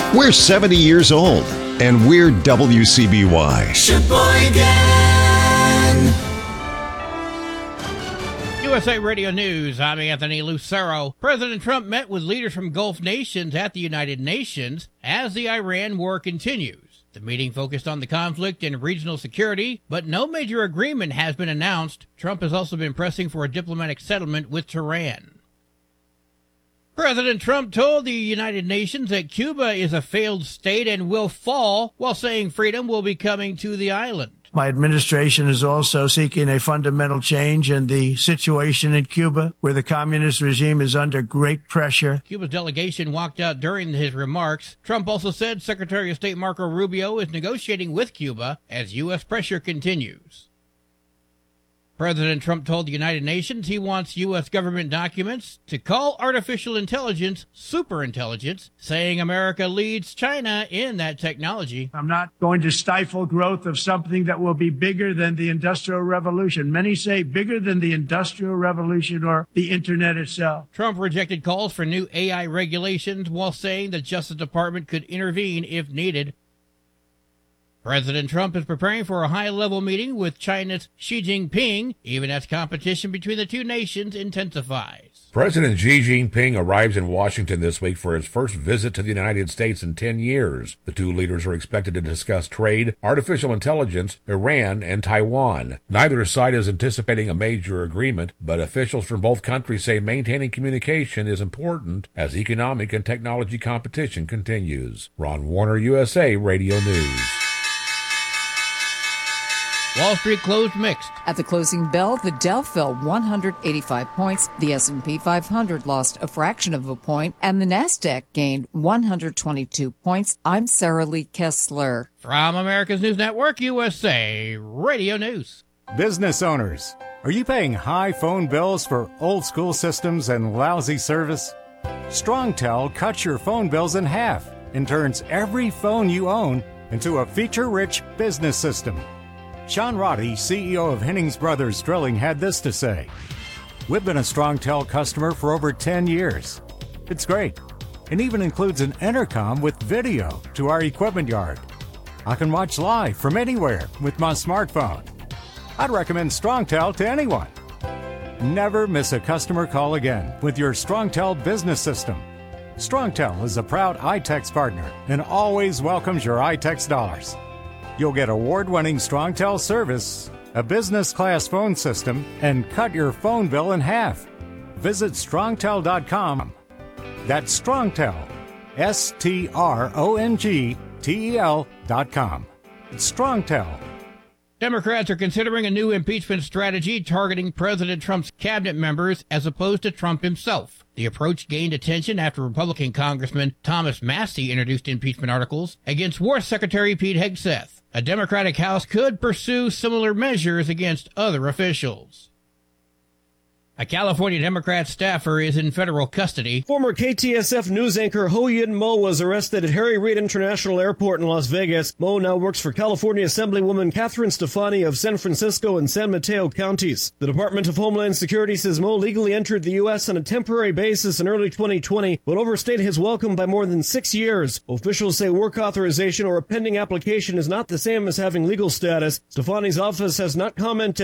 We're 70 years old, and we're WCBY. Sheboygan. USA Radio News, I'm Anthony Lucero. President Trump met with leaders from Gulf nations at the United Nations as the Iran war continues. The meeting focused on the conflict and regional security, but no major agreement has been announced. Trump has also been pressing for a diplomatic settlement with Tehran. President Trump told the United Nations that Cuba is a failed state and will fall, while saying freedom will be coming to the island. My administration is also seeking a fundamental change in the situation in Cuba, where the communist regime is under great pressure. Cuba's delegation walked out during his remarks. Trump also said Secretary of State Marco Rubio is negotiating with Cuba as U.S. pressure continues. President Trump told the United Nations he wants U.S. government documents to call artificial intelligence superintelligence, saying America leads China in that technology. I'm not going to stifle growth of something that will be bigger than the Industrial Revolution. Many say bigger than the Industrial Revolution or the Internet itself. Trump rejected calls for new AI regulations while saying the Justice Department could intervene if needed. President Trump is preparing for a high-level meeting with China's Xi Jinping, even as competition between the two nations intensifies. President Xi Jinping arrives in Washington this week for his first visit to the United States in 10 years. The two leaders are expected to discuss trade, artificial intelligence, Iran, and Taiwan. Neither side is anticipating a major agreement, but officials from both countries say maintaining communication is important as economic and technology competition continues. Ron Warner, USA Radio News. Wall Street closed mixed. At the closing bell, the Dow fell 185 points, the S&P 500 lost a fraction of a point, and the Nasdaq gained 122 points. I'm Sarah Lee Kessler. From America's News Network, USA Radio News. Business owners, are you paying high phone bills for old school systems and lousy service? StrongTel cuts your phone bills in half and turns every phone you own into a feature-rich business system. Sean Roddy, CEO of Hennings Brothers Drilling, had this to say: "We've been a StrongTel customer for over 10 years. It's great. It even includes an intercom with video to our equipment yard. I can watch live from anywhere with my smartphone. I'd recommend StrongTel to anyone. Never miss a customer call again with your StrongTel business system. StrongTel is a proud iTex partner and always welcomes your iTex dollars. You'll get award-winning StrongTel service, a business-class phone system, and cut your phone bill in half. Visit strongtel.com. That's StrongTel, StrongTel.com. It's StrongTel. Democrats are considering a new impeachment strategy targeting President Trump's cabinet members as opposed to Trump himself. The approach gained attention after Republican Congressman Thomas Massie introduced impeachment articles against War Secretary Pete Hegseth. A Democratic House could pursue similar measures against other officials. A California Democrat staffer is in federal custody. Former KTSF news anchor Ho Yin Mo was arrested at Harry Reid International Airport in Las Vegas. Mo now works for California Assemblywoman Catherine Stefani of San Francisco and San Mateo counties. The Department of Homeland Security says Mo legally entered the U.S. on a temporary basis in early 2020, but overstayed his welcome by more than 6 years. Officials say work authorization or a pending application is not the same as having legal status. Stefani's office has not commented